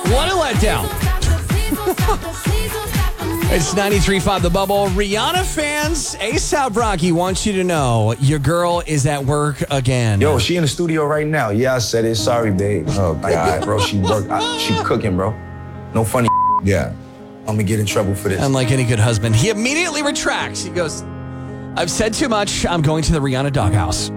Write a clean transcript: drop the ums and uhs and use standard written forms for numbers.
What a letdown. It's 93.5 The Bubble. Rihanna fans, A$AP Rocky wants you to know your girl is at work again. Yo, she in the studio right now. Yeah, I said it. Sorry, babe. Oh, God, bro. She cooking, bro. No funny. Yeah. I'm going to get in trouble for this. Unlike any good husband, he immediately retracts. He goes, I've said too much. I'm going to the Rihanna doghouse.